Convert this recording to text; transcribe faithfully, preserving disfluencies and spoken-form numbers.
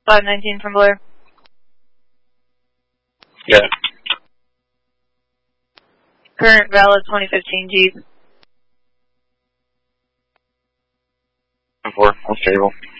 five nineteen from Blair. Yeah. Current valid twenty fifteen Jeep. four, I'm stable.